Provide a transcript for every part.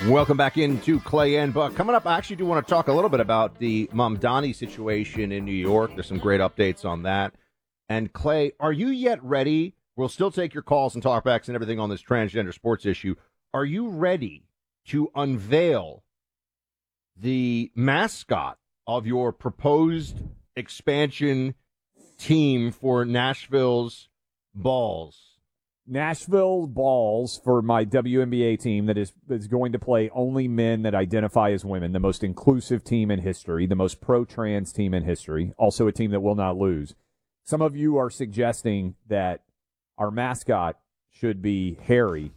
Welcome back into Clay and Buck. Coming up, I actually do want to talk a little bit about the Mamdani situation in New York. There's some great updates on that. And Clay, are you yet ready? We'll still take your calls and talkbacks and everything on this transgender sports issue. Are you ready to unveil the mascot of your proposed expansion team for Nashville's Balls? Nashville Balls for my WNBA team that is going to play only men that identify as women, the most inclusive team in history, the most pro-trans team in history, also a team that will not lose. Some of you are suggesting that our mascot should be Harry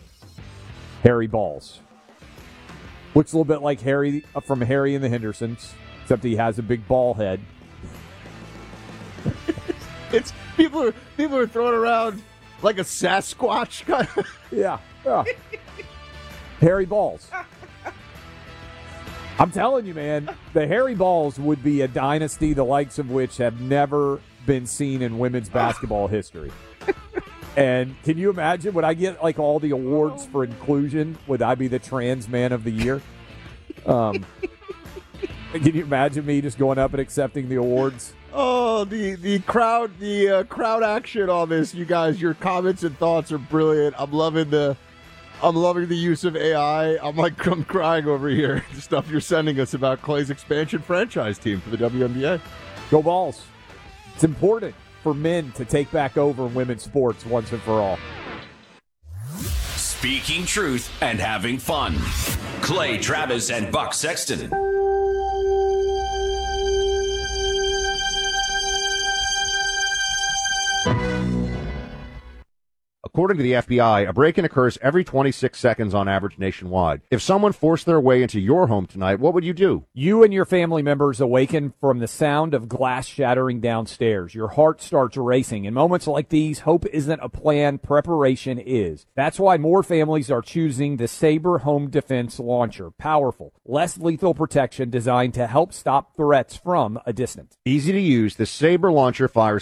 Balls. Looks a little bit like Harry from Harry and the Hendersons, except he has a big ball head. It's people are throwing around like a Sasquatch kind of. Yeah. Harry Balls. I'm telling you, man, the Harry Balls would be a dynasty the likes of which have never been seen in women's basketball history. And can you imagine, would I get like all the awards for inclusion? Would I be the trans man of the year? Can you imagine me just going up and accepting the awards? Oh, the crowd action on this, you guys. Your comments and thoughts are brilliant. I'm loving the use of AI. I'm crying over here. The stuff you're sending us about Clay's expansion franchise team for the WNBA. Go Balls. It's important for men to take back over women's sports once and for all. Speaking truth and having fun. Clay Travis and Buck Sexton. According to the FBI, a break-in occurs every 26 seconds on average nationwide. If someone forced their way into your home tonight, what would you do? You and your family members awaken from the sound of glass shattering downstairs. Your heart starts racing. In moments like these, hope isn't a plan, preparation is. That's why more families are choosing the Sabre Home Defense Launcher. Powerful, less lethal protection designed to help stop threats from a distance. Easy to use, the Sabre launcher fires